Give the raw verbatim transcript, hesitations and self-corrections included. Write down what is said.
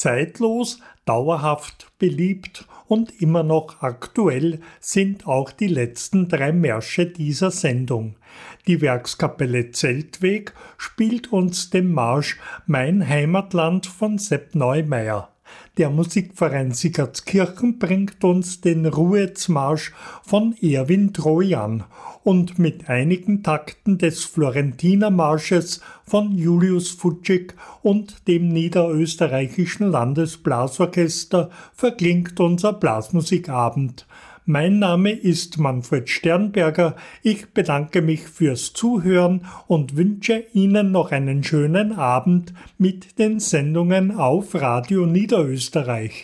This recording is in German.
Zeitlos, dauerhaft beliebt und immer noch aktuell sind auch die letzten drei Märsche dieser Sendung. Die Werkskapelle Zeltweg spielt uns den Marsch Mein Heimatland von Sepp Neumeier. Der Musikverein Siegertskirchen bringt uns den Ruhetsmarsch von Erwin Trojan und mit einigen Takten des Florentinermarsches von Julius Futschig und dem Niederösterreichischen Landesblasorchester verklingt unser Blasmusikabend. Mein Name ist Manfred Sternberger. Ich bedanke mich fürs Zuhören und wünsche Ihnen noch einen schönen Abend mit den Sendungen auf Radio Niederösterreich.